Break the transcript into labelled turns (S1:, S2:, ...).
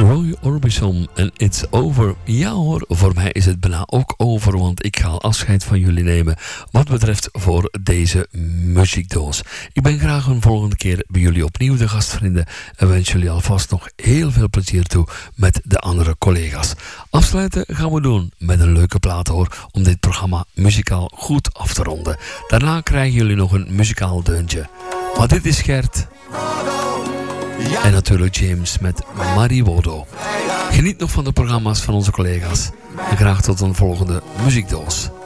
S1: Roy Orbison en It's Over. Ja hoor, voor mij is het bijna ook over, want ik ga afscheid van jullie nemen wat betreft voor deze muziekdoos. Ik ben graag een volgende keer bij jullie opnieuw de gastvrienden en wens jullie alvast nog heel veel plezier toe met de andere collega's. Afsluiten gaan we doen met een leuke plaat hoor, om dit programma muzikaal goed af te ronden. Daarna krijgen jullie nog een muzikaal deuntje. Maar dit is Gert. En natuurlijk James met Mariwodo. Geniet nog van de programma's van onze collega's. En graag tot een volgende muziekdoos.